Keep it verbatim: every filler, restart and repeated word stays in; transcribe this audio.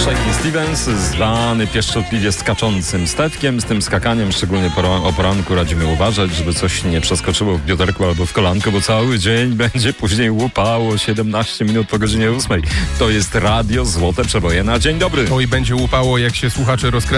Shakin' Stevens, zwany pieszczotliwie skaczącym Stefkiem. Z tym skakaniem, szczególnie o poranku, radzimy uważać, żeby coś nie przeskoczyło w bioderku albo w kolanko, bo cały dzień będzie później łupało siedemnaście minut po godzinie ósmej. To jest Radio Złote Przeboje na dzień dobry. Oj, będzie łupało, jak się słuchacze rozkręcą